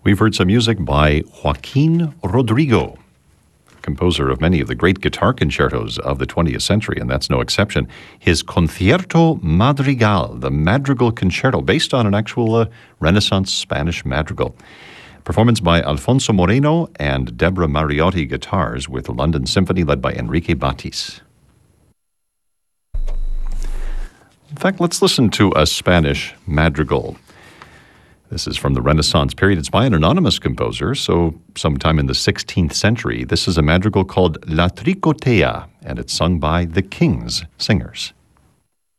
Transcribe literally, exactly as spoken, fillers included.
We've heard some music by Joaquin Rodrigo, composer of many of the great guitar concertos of the twentieth century, and that's no exception. His Concierto Madrigal, the Madrigal Concerto, based on an actual uh, Renaissance Spanish madrigal. Performance by Alfonso Moreno and Deborah Mariotti guitars with the London Symphony led by Enrique Batis. In fact, let's listen to a Spanish madrigal. This is from the Renaissance period. It's by an anonymous composer, so sometime in the sixteenth century. This is a madrigal called La Tricotea, and it's sung by the King's Singers.